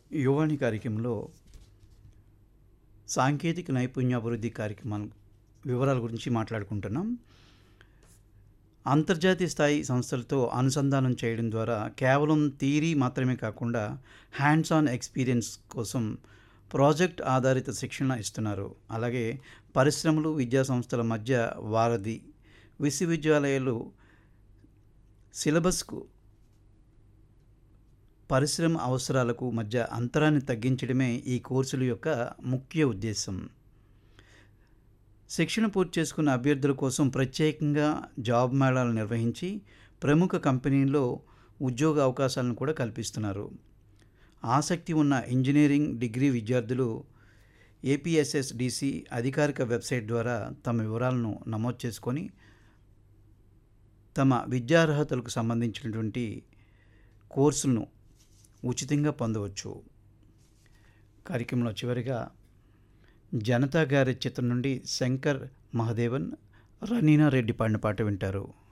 యువాని కార్యక్రమంలో సాంకేతిక నైపుణ్యాభివృద్ధి కార్యక్రమం వివరాల గురించి మాట్లాడుకుంటున్నాం. అంతర్జాతీయ స్థాయి సంస్థలతో అనుసంధానం చేయడం ద్వారా కేవలం థియరీ మాత్రమే కాకుండా హ్యాండ్స్ ఆన్ ఎక్స్పీరియన్స్ కోసం ప్రాజెక్ట్ ఆధారిత శిక్షణ ఇస్తున్నారు. అలాగే పరిశ్రమలు, విద్యా సంస్థల మధ్య వారధి, విశ్వవిద్యాలయాలు సిలబస్కు పరిశ్రమ అవసరాలకు మధ్య అంతరాన్ని తగ్గించడమే ఈ కోర్సుల యొక్క ముఖ్య ఉద్దేశం. శిక్షణ పూర్తి చేసుకున్న అభ్యర్థుల కోసం ప్రత్యేకంగా జాబ్ మేళాలు నిర్వహించి ప్రముఖ కంపెనీల్లో ఉద్యోగ అవకాశాలను కూడా కల్పిస్తున్నారు. ఆసక్తి ఉన్న ఇంజనీరింగ్ డిగ్రీ విద్యార్థులు ఏపీఎస్ఎస్డిసి అధికారిక వెబ్సైట్ ద్వారా తమ వివరాలను నమోదు చేసుకొని తమ విద్యార్హతలకు సంబంధించినటువంటి కోర్సులను ఉచితంగా పొందవచ్చు. కార్యక్రమంలో చివరిగా జనతా గారి చిత్రం నుండి శంకర్ మహదేవన్, రనీనా రెడ్డి పాడిన పాట వింటారు.